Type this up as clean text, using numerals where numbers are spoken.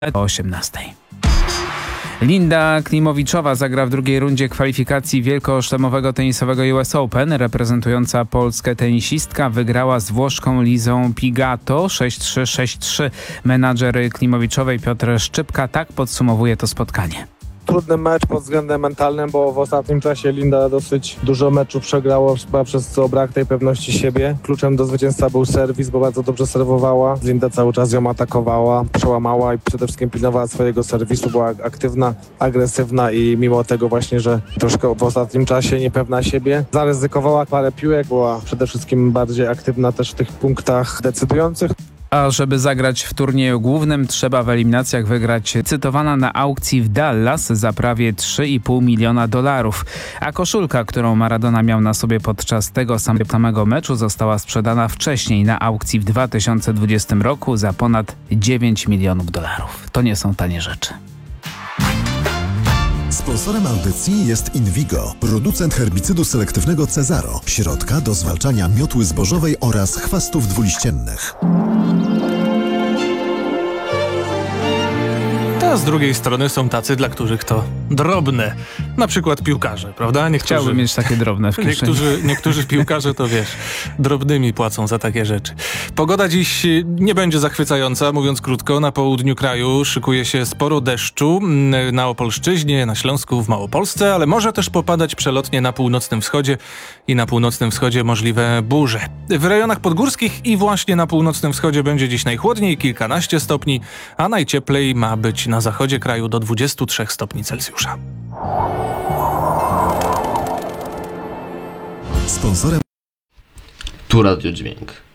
o 18. Linda Klimowiczowa zagra w drugiej rundzie kwalifikacji wielkoszlemowego tenisowego US Open. Reprezentująca Polskę tenisistka wygrała z Włoszką Lizą Pigato 6-3, 6-3. Menadżer Klimowiczowej Piotr Szczypka tak podsumowuje to spotkanie. Trudny mecz pod względem mentalnym, bo w ostatnim czasie Linda dosyć dużo meczów przegrała chyba przez co brak tej pewności siebie. Kluczem do zwycięstwa był serwis, bo bardzo dobrze serwowała. Linda cały czas ją atakowała, przełamała i przede wszystkim pilnowała swojego serwisu, była aktywna, agresywna i mimo tego właśnie, że troszkę w ostatnim czasie niepewna siebie, zaryzykowała parę piłek, była przede wszystkim bardziej aktywna też w tych punktach decydujących. A żeby zagrać w turnieju głównym, trzeba w eliminacjach wygrać cytowana na aukcji w Dallas za prawie $3,5 miliona. A koszulka, którą Maradona miał na sobie podczas tego samego meczu, została sprzedana wcześniej na aukcji w 2020 roku za ponad $9 milionów. To nie są tanie rzeczy. Sponsorem audycji jest Invigo, producent herbicydu selektywnego Cezaro, środka do zwalczania miotły zbożowej oraz chwastów dwuliściennych. A z drugiej strony są tacy, dla których to drobne. Na przykład piłkarze, prawda? Chciałbym mieć takie drobne w kieszeni. Niektórzy piłkarze to wiesz, drobnymi płacą za takie rzeczy. Pogoda dziś nie będzie zachwycająca, mówiąc krótko. Na południu kraju szykuje się sporo deszczu. Na Opolszczyźnie, na Śląsku, w Małopolsce, ale może też popadać przelotnie na północnym wschodzie i na północnym wschodzie możliwe burze. W rejonach podgórskich i właśnie na północnym wschodzie będzie dziś najchłodniej, kilkanaście stopni, a najcieplej ma być na zachodzie kraju do 23 stopni Celsjusza. Sponsorem Tu Radio Dźwięk.